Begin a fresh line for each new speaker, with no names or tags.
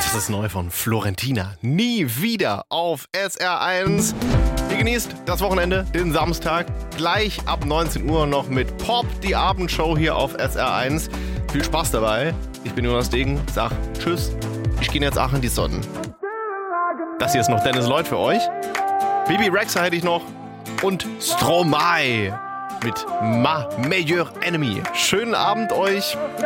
Das ist neu von Florentina. Nie wieder auf SR1. Ihr genießt das Wochenende, den Samstag. Gleich ab 19 Uhr noch mit Pop, die Abendshow hier auf SR1. Viel Spaß dabei. Ich bin Jonas Degen. Sag tschüss. Ich gehe jetzt auch in die Sonne. Das hier ist noch Dennis Lloyd für euch. Bibi Rexha hätte ich noch. Und Stromae mit Ma Meilleur Enemy. Schönen Abend euch.